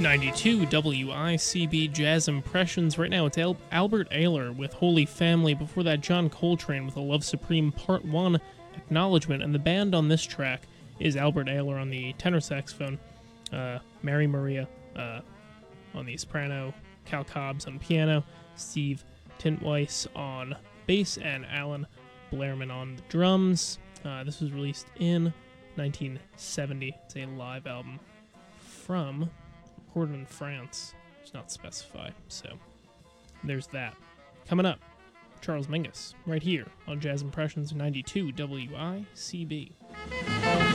92 WICB Jazz Impressions. Right now it's Albert Ayler with Holy Family. Before that, John Coltrane with A Love Supreme Part 1 Acknowledgement. And the band on this track is Albert Ayler on the tenor saxophone, Mary Maria on the soprano, Cal Cobbs on piano, Steve Tintweiss on bass, and Alan Blairman on the drums. This was released in 1970. It's a live album recorded in France. It's not specified, so there's that. Coming up, Charles Mingus, right here on Jazz Impressions 92 WICB.